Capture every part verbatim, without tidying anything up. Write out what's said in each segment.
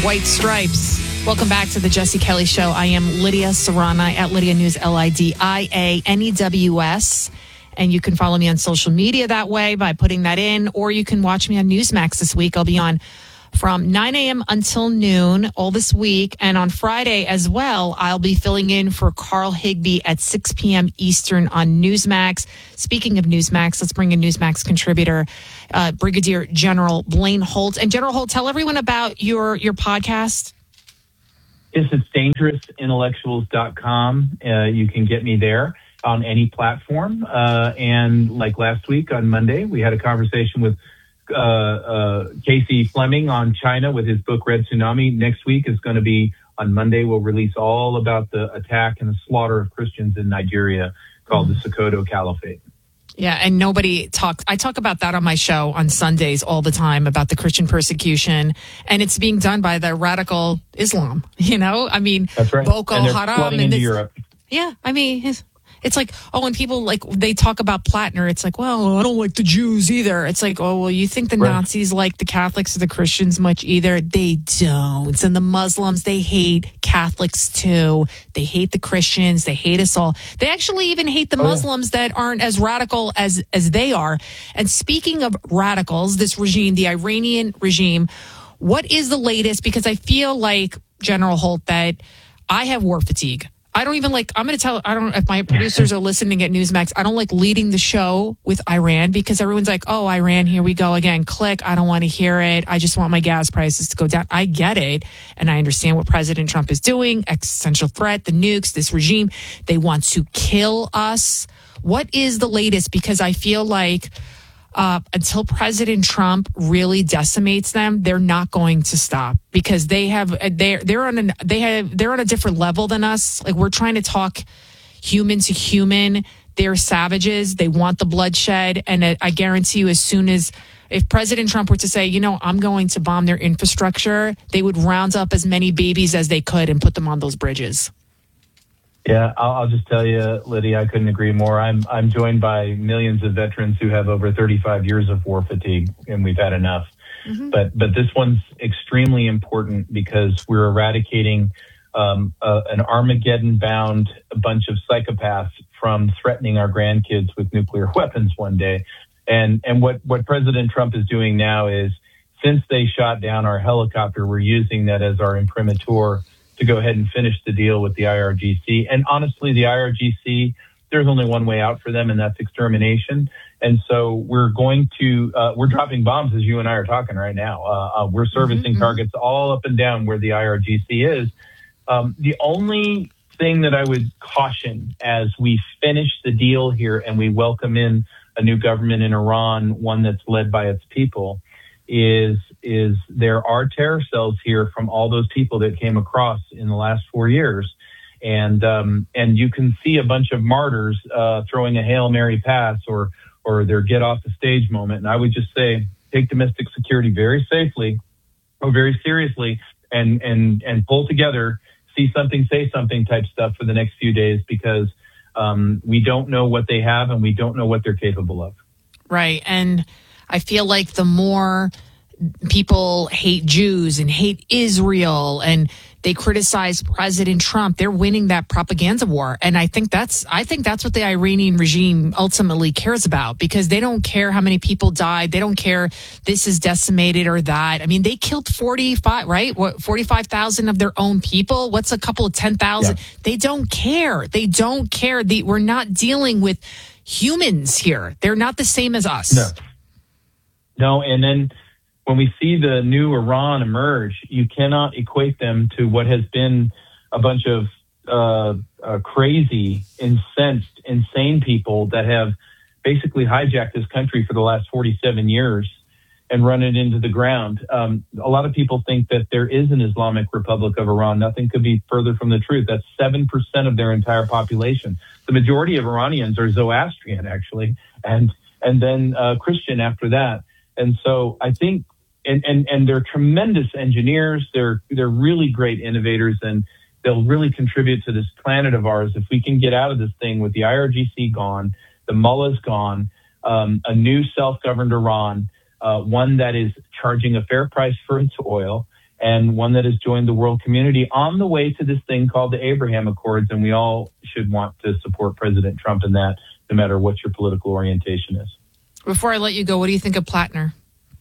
White Stripes. Welcome back to the Jesse Kelly Show. I am Lydia Serrana at Lydia News, L I D I A N E W S. And you can follow me on social media that way by putting that in, or you can watch me on Newsmax this week. I'll be on from nine a.m. until noon all this week. And on Friday as well, I'll be filling in for Carl Higbee at six p.m. Eastern on Newsmax. Speaking of Newsmax, let's bring in Newsmax contributor, uh, Brigadier General Blaine Holt. And General Holt, tell everyone about your, your podcast. Yes, it's dangerous intellectuals dot com. Uh, you can get me there on any platform. Uh, and like last week on Monday, we had a conversation with Uh, uh, Casey Fleming on China with his book Red Tsunami. Next week is going to be on Monday. We'll release all about the attack and the slaughter of Christians in Nigeria called mm. the Sokoto Caliphate. Yeah, and nobody talks. I talk about that on my show on Sundays all the time about the Christian persecution, and it's being done by the radical Islam. You know, I mean, that's right. Boko and they're Haram flooding and into this, Europe. Yeah, I mean. It's, It's like, oh, when people, like, they talk about Plattner, it's like, well, I don't like the Jews either. It's like, oh, well, you think the right. Nazis like the Catholics or the Christians much either? They don't. And the Muslims, they hate Catholics too. They hate the Christians. They hate us all. They actually even hate the oh, Muslims yeah. that aren't as radical as, as they are. And speaking of radicals, this regime, the Iranian regime, what is the latest? Because I feel like, General Holt, that I have war fatigue. I don't even like, I'm going to tell, I don't, if my producers are listening at Newsmax, I don't like leading the show with Iran because everyone's like, oh, Iran, here we go again. Click. I don't want to hear it. I just want my gas prices to go down. I get it. And I understand what President Trump is doing. Existential threat, the nukes, this regime. They want to kill us. What is the latest? Because I feel like Uh, until President Trump really decimates them, they're not going to stop because they have they're they're on an they have they're on a different level than us. Like we're trying to talk human to human. They're savages. They want the bloodshed, and I guarantee you, as soon as if President Trump were to say, you know, I'm going to bomb their infrastructure, they would round up as many babies as they could and put them on those bridges. Yeah, I'll, I'll just tell you, Lydia, I couldn't agree more. I'm I'm joined by millions of veterans who have over thirty-five years of war fatigue, and we've had enough. Mm-hmm. But but this one's extremely important because we're eradicating um, uh, an Armageddon-bound bunch of psychopaths from threatening our grandkids with nuclear weapons one day. And and what, what President Trump is doing now is, since they shot down our helicopter, we're using that as our imprimatur to go ahead and finish the deal with the I R G C. And honestly, the I R G C, there's only one way out for them, and that's extermination. And so we're going to, uh, we're dropping bombs as you and I are talking right now. Uh, uh, we're servicing mm-hmm. targets all up and down where the I R G C is. Um, the only thing that I would caution as we finish the deal here and we welcome in a new government in Iran, one that's led by its people, is is there are terror cells here from all those people that came across in the last four years. And um, and you can see a bunch of martyrs uh, throwing a Hail Mary pass or or their get off the stage moment. And I would just say, take domestic security very safely or very seriously and, and, and pull together, see something, say something type stuff for the next few days, because um, we don't know what they have and we don't know what they're capable of. Right. And I feel like the more people hate Jews and hate Israel and they criticize President Trump, they're winning that propaganda war. And I think that's I think that's what the Iranian regime ultimately cares about, because they don't care how many people died. They don't care this is decimated or that. I mean, they killed forty-five, right? What, forty-five thousand of their own people? What's a couple of ten thousand? Yeah. They don't care. They don't care. They, we're not dealing with humans here. They're not the same as us. No. No, and then when we see the new Iran emerge, you cannot equate them to what has been a bunch of uh, uh, crazy, incensed, insane people that have basically hijacked this country for the last forty-seven years and run it into the ground. Um, a lot of people think that there is an Islamic Republic of Iran. Nothing could be further from the truth. That's seven percent of their entire population. The majority of Iranians are Zoroastrian, actually, and and then uh, Christian after that. And so I think And, and and they're tremendous engineers. They're they're really great innovators, and they'll really contribute to this planet of ours if we can get out of this thing with the I R G C gone, the mullahs gone, um, a new self-governed Iran, uh, one that is charging a fair price for its oil, and one that has joined the world community on the way to this thing called the Abraham Accords. And we all should want to support President Trump in that, no matter what your political orientation is. Before I let you go, what do you think of Plattner?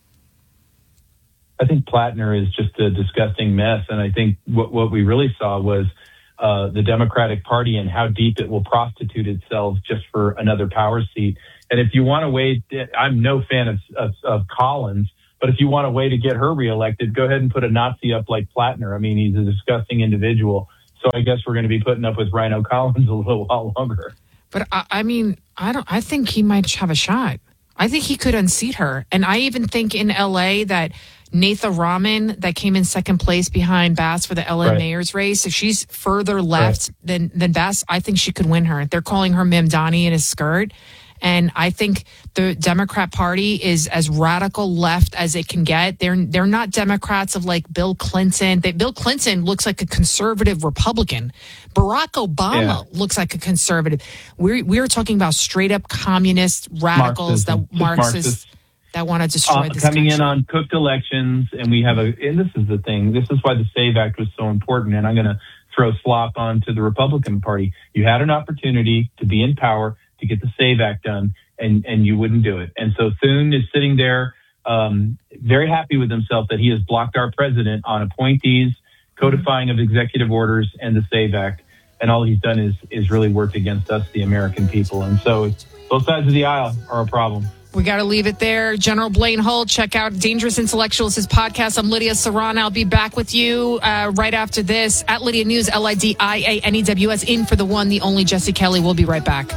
I think Plattner is just a disgusting mess. And I think what, what we really saw was uh, the Democratic Party and how deep it will prostitute itself just for another power seat. And if you want a way, I'm no fan of, of, of Collins, but if you want a way to get her reelected, go ahead and put a Nazi up like Plattner. I mean, he's a disgusting individual. So I guess we're going to be putting up with Rhino Collins a little while longer. But I, I mean, I don't. I think he might have a shot. I think he could unseat her. And I even think in L A that Natha Rahman, that came in second place behind Bass for the L A right. mayor's race, if she's further left right. than, than Bass, I think she could win her. They're calling her Mamdani in a skirt. And I think the Democrat Party is as radical left as it can get. They're they're not Democrats of like Bill Clinton. They, Bill Clinton looks like a conservative Republican. Barack Obama yeah. looks like a conservative. We're we're talking about straight up communist radicals, Marxism. that Marxists Marxist. that want to destroy uh, this coming country. in on cooked elections, and we have a. And this is the thing. This is why the SAVE Act was so important. And I'm going to throw slop onto the Republican Party. You had an opportunity to be in power to get the SAVE Act done, and, and you wouldn't do it. And so Thune is sitting there um, very happy with himself that he has blocked our president on appointees, codifying of executive orders, and the SAVE Act. And all he's done is is really worked against us, the American people. And so both sides of the aisle are a problem. We got to leave it there. General Blaine Hull, check out Dangerous Intellectuals, his podcast. I'm Lydia Serrano. I'll be back with you uh, right after this at Lydia News, L I D I A N E W S, in for the one, the only Jesse Kelly. We'll be right back.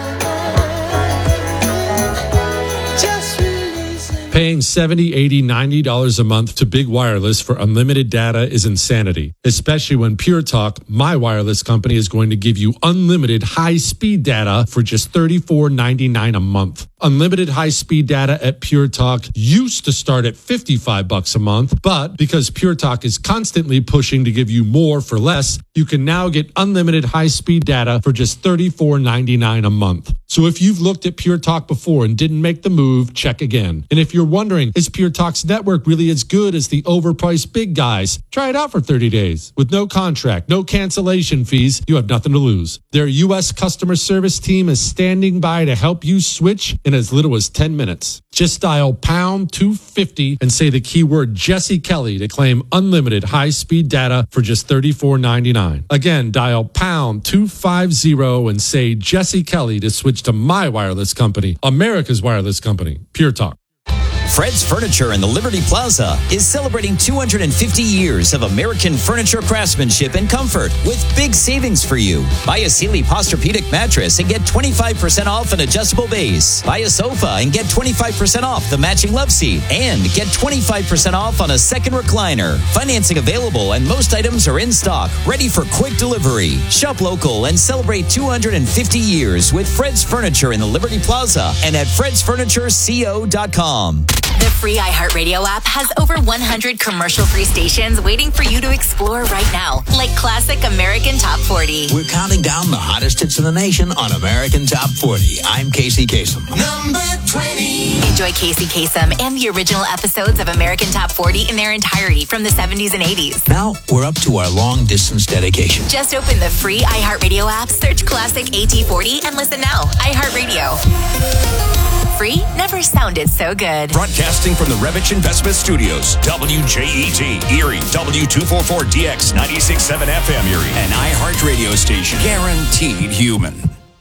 Paying seventy dollars, eighty dollars, ninety dollars a month to Big Wireless for unlimited data is insanity, especially when Pure Talk, my wireless company, is going to give you unlimited high-speed data for just thirty-four ninety-nine a month. Unlimited high-speed data at Pure Talk used to start at fifty-five bucks a month, but because Pure Talk is constantly pushing to give you more for less, you can now get unlimited high-speed data for just thirty-four ninety-nine a month. So if you've looked at Pure Talk before and didn't make the move, check again. And if you're wondering, is Pure Talk's network really as good as the overpriced big guys? Try it out for thirty days. With no contract, no cancellation fees, you have nothing to lose. Their U S customer service team is standing by to help you switch in as little as ten minutes. Just dial pound two fifty and say the keyword Jesse Kelly to claim unlimited high-speed data for just thirty-four ninety-nine. Again, dial pound two fifty and say Jesse Kelly to switch to my wireless company, America's wireless company, Pure Talk. Fred's Furniture in the Liberty Plaza is celebrating two hundred fifty years of American furniture craftsmanship and comfort with big savings for you. Buy a Sealy Posturepedic mattress and get twenty-five percent off an adjustable base. Buy a sofa and get twenty-five percent off the matching love seat and get twenty-five percent off on a second recliner. Financing available and most items are in stock, ready for quick delivery. Shop local and celebrate two hundred fifty years with Fred's Furniture in the Liberty Plaza and at freds furniture co dot com. The free iHeartRadio app has over one hundred commercial-free stations waiting for you to explore right now, like classic American Top forty. We're counting down the hottest hits in the nation on American Top forty. I'm Casey Kasem. Number twenty. Enjoy Casey Kasem and the original episodes of American Top forty in their entirety from the seventies and eighties. Now we're up to our long-distance dedication. Just open the free iHeartRadio app, search Classic A T forty, and listen now. iHeartRadio. Free never sounded so good. Broadcasting from the Revich Investment Studios, W J E T, Erie, W two forty-four D X, ninety-six point seven F M Erie, an iHeart radio station. Guaranteed human.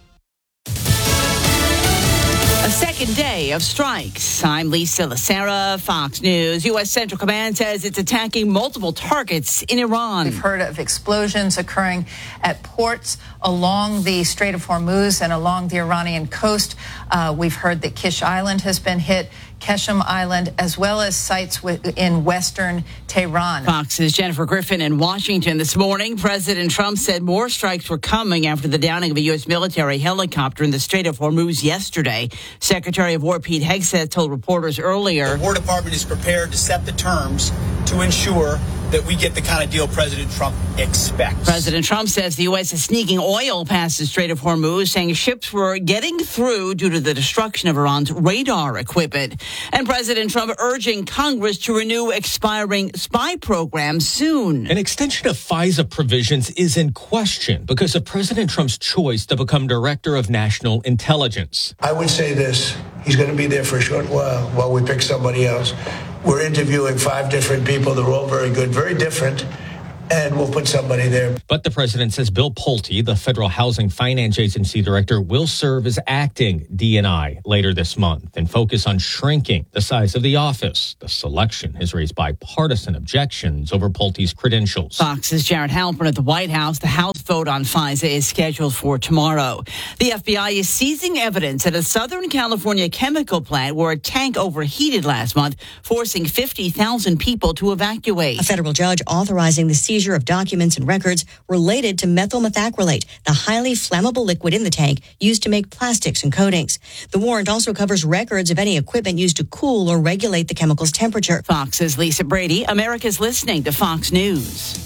A second day of strikes. I'm Lisa Lacera, Fox News. U S Central Command says it's attacking multiple targets in Iran. We've heard of explosions occurring at ports along the Strait of Hormuz and along the Iranian coast. Uh, we've heard that Kish Island has been hit, Keshem Island, as well as sites in western Tehran. Fox's Jennifer Griffin in Washington this morning. President Trump said more strikes were coming after the downing of a U S military helicopter in the Strait of Hormuz yesterday. Secretary of War Pete Hegseth told reporters earlier, the War Department is prepared to set the terms to ensure that we get the kind of deal President Trump expects. President Trump says the U S is sneaking oil past the Strait of Hormuz, saying ships were getting through due to the destruction of Iran's radar equipment. And President Trump urging Congress to renew expiring spy programs soon. An extension of FISA provisions is in question because of President Trump's choice to become Director of National Intelligence. I would say this. He's going to be there for a short while while we pick somebody else. We're interviewing five different people. They're all very good, very different. And we'll put somebody there. But the president says Bill Pulte, the Federal Housing Finance Agency director, will serve as acting D and I later this month and focus on shrinking the size of the office. The selection has raised bipartisan objections over Pulte's credentials. Fox's Jared Halpern at the White House. The House vote on FISA is scheduled for tomorrow. The F B I is seizing evidence at a Southern California chemical plant where a tank overheated last month, forcing fifty thousand people to evacuate. A federal judge authorizing the seizure of documents and records related to methyl methacrylate, the highly flammable liquid in the tank used to make plastics and coatings. The warrant also covers records of any equipment used to cool or regulate the chemical's temperature. Fox's Lisa Brady. America's listening to Fox News.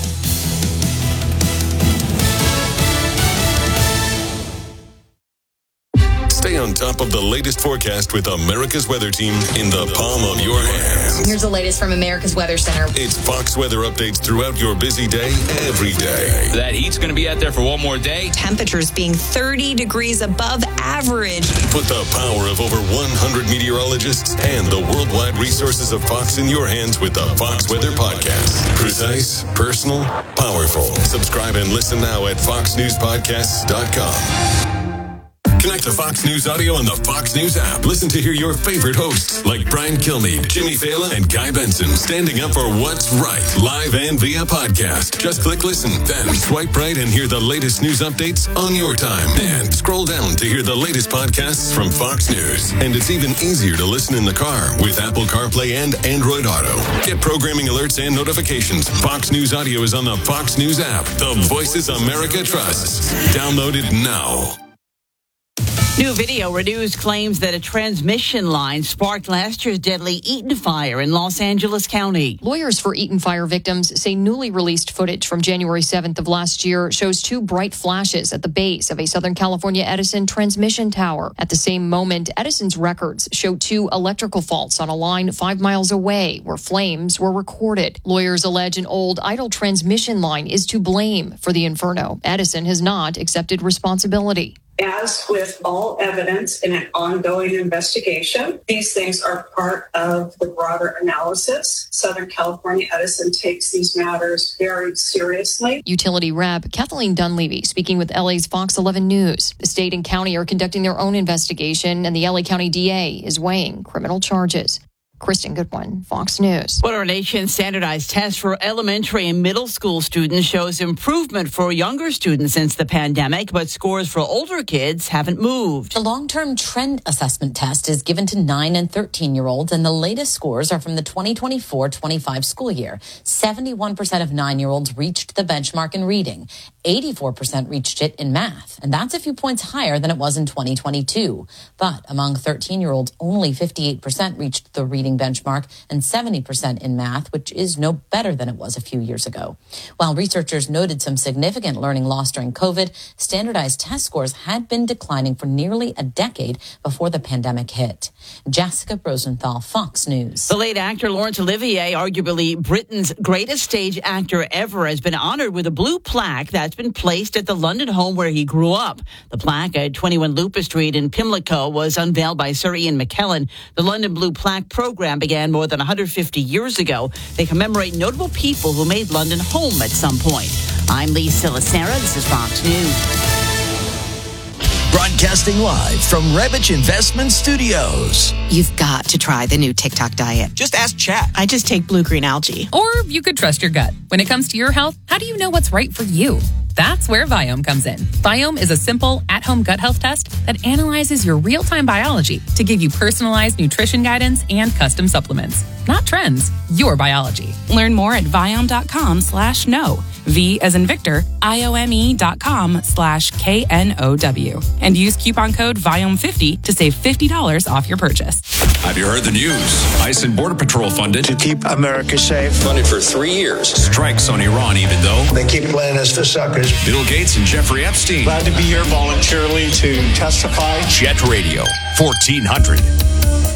Stay on top of the latest forecast with America's Weather Team in the palm of your hand. Here's the latest from America's Weather Center. It's Fox weather updates throughout your busy day, every day. That heat's going to be out there for one more day. Temperatures being thirty degrees above average. Put the power of over one hundred meteorologists and the worldwide resources of Fox in your hands with the Fox Weather Podcast. Precise, personal, powerful. Subscribe and listen now at fox news podcasts dot com. Connect to Fox News Audio on the Fox News app. Listen to hear your favorite hosts like Brian Kilmeade, Jimmy Fallon, and Guy Benson standing up for what's right, live and via podcast. Just click listen, then swipe right and hear the latest news updates on your time. And scroll down to hear the latest podcasts from Fox News. And it's even easier to listen in the car with Apple CarPlay and Android Auto. Get programming alerts and notifications. Fox News Audio is on the Fox News app. The voices America trusts. Download it now. New video renews claims that a transmission line sparked last year's deadly Eaton fire in Los Angeles County. Lawyers for Eaton fire victims say newly released footage from January seventh of last year shows two bright flashes at the base of a Southern California Edison transmission tower. At the same moment, Edison's records show two electrical faults on a line five miles away where flames were recorded. Lawyers allege an old idle transmission line is to blame for the inferno. Edison has not accepted responsibility. As with all evidence in an ongoing investigation, these things are part of the broader analysis. Southern California Edison takes these matters very seriously. Utility Rep Kathleen Dunleavy speaking with L A's Fox eleven News. The state and county are conducting their own investigation, and the L A County D A is weighing criminal charges. Kristen Goodwin, Fox News. Well, our nation's standardized test for elementary and middle school students shows improvement for younger students since the pandemic, but scores for older kids haven't moved. The long-term trend assessment test is given to nine and thirteen-year-olds, and the latest scores are from the twenty twenty-four twenty-five school year. seventy-one percent of nine-year-olds reached the benchmark in reading. eighty-four percent reached it in math, and that's a few points higher than it was in twenty twenty-two. But among thirteen-year-olds, only fifty-eight percent reached the reading benchmark and seventy percent in math, which is no better than it was a few years ago. While researchers noted some significant learning loss during COVID, standardized test scores had been declining for nearly a decade before the pandemic hit. Jessica Rosenthal, Fox News. The late actor Laurence Olivier, arguably Britain's greatest stage actor ever, has been honored with a blue plaque that's been placed at the London home where he grew up. The plaque at twenty-one Lupus Street in Pimlico was unveiled by Sir Ian McKellen. The London Blue Plaque program began more than one hundred fifty years ago. They commemorate notable people who made London home at some point. I'm Lee Silasera. This is Fox News. Broadcasting live from Revich Investment Studios. You've got to try the new TikTok diet. Just ask Chat. I just take blue-green algae. Or you could trust your gut. When it comes to your health, how do you know what's right for you? That's where Viome comes in. Viome is a simple, at-home gut health test that analyzes your real-time biology to give you personalized nutrition guidance and custom supplements. Not trends, your biology. Learn more at Viome.com slash no. V as in Victor, I-O-M-E dot com slash K N O W. And use coupon code V I O M fifty to save fifty dollars off your purchase. Have you heard the news? ICE and Border Patrol funded To keep America safe. funded for three years. Strikes on Iran, even though They keep playing us for suckers. Bill Gates and Jeffrey Epstein. Glad to be here voluntarily to testify. Jet Radio, fourteen hundred.